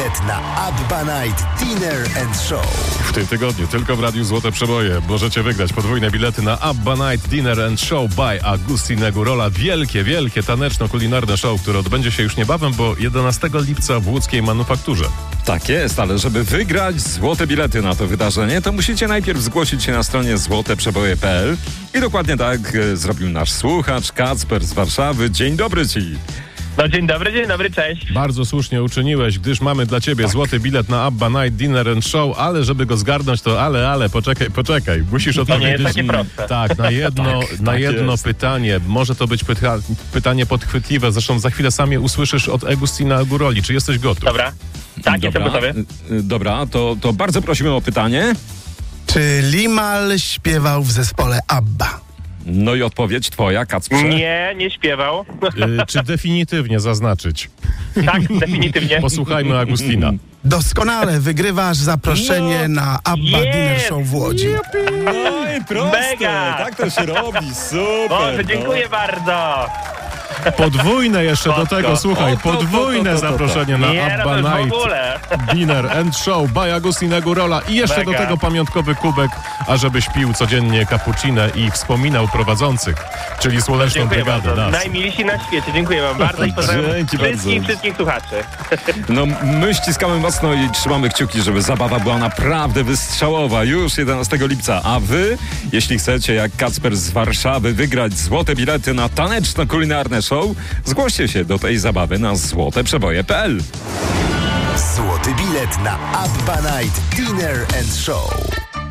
bilet na Abba Night Dinner and Show. W tym tygodniu tylko w Radiu Złote Przeboje możecie wygrać podwójne bilety na Abba Night Dinner and Show by Agustin Gurola. Wielkie taneczno-kulinarne show, które odbędzie się już niebawem, bo 11 lipca w łódzkiej Manufakturze. Tak jest, ale żeby wygrać złote bilety na to wydarzenie, to musicie najpierw zgłosić się na stronie złoteprzeboje.pl i dokładnie tak zrobił nasz słuchacz Kacper z Warszawy. Dzień dobry ci. No dzień dobry, cześć. Bardzo słusznie uczyniłeś, gdyż mamy dla ciebie złoty bilet na Abba Night Dinner and Show, ale żeby go zgarnąć, to poczekaj. Musisz odpowiedzieć. To nie jest takie proste. Tak, na jedno jest. pytanie. Może to być pytanie podchwytliwe, zresztą za chwilę sami usłyszysz od Agustina Guroli. Czy jesteś gotów? Dobra. Tak, jestem gotowy. Dobra, to bardzo prosimy o pytanie. Czy Limal śpiewał w zespole ABBA? No i odpowiedź twoja, Kacprze. Nie śpiewał. Czy definitywnie zaznaczyć? Tak, definitywnie. Posłuchajmy Agustina. Doskonale, wygrywasz zaproszenie na ABBA Dinner Show w Łodzi. No i proste, Mega! tak to się robi, super. Boże, dziękuję bardzo. Podwójne jeszcze do tego, słuchaj, podwójne zaproszenie na Nie, Abba no to w Night ogóle. Dinner and Show by Agustina Gurola i jeszcze do Mega. tego pamiątkowy kubek, ażebyś pił codziennie cappuccino i wspominał prowadzących, czyli Słoneczną Dziękuję Brygadę bardzo. nas. Najmilsi na świecie. Dziękuję wam bardzo i pozdrawiam Dzięki bardzo. wszystkich słuchaczy. No my ściskamy mocno i trzymamy kciuki, żeby zabawa była naprawdę wystrzałowa już 11 lipca. A wy, jeśli chcecie jak Kacper z Warszawy wygrać złote bilety na taneczno-kulinarne show, zgłoście się do tej zabawy na złoteprzeboje.pl. Złoty bilet na Abba Night Dinner and Show.